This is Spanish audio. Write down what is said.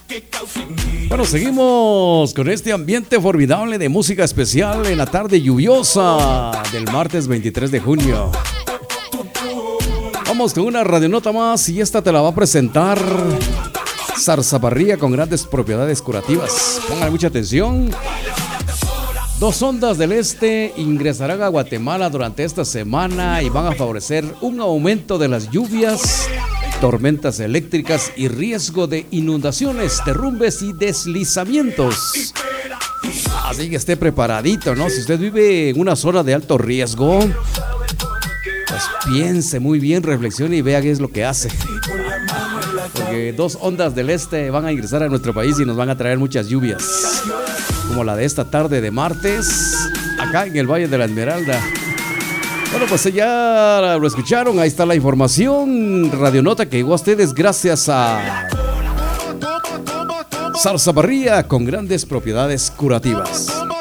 Bueno, seguimos con este ambiente formidable de música especial en la tarde lluviosa del martes 23 de junio. Vamos con una radionota más y esta te la va a presentar Zarzaparrilla con grandes propiedades curativas. Pongan mucha atención. 2 ondas del este ingresarán a Guatemala durante esta semana y van a favorecer un aumento de las lluvias, tormentas eléctricas y riesgo de inundaciones, derrumbes y deslizamientos. Así que esté preparadito, ¿no? Si usted vive en una zona de alto riesgo, pues piense muy bien, reflexione y vea qué es lo que hace. Porque 2 ondas del este van a ingresar a nuestro país y nos van a traer muchas lluvias, como la de esta tarde de martes, acá en el Valle de la Esmeralda. Bueno, pues ya lo escucharon, ahí está la información, radionota que llegó a ustedes gracias a Zarzaparrilla con grandes propiedades curativas.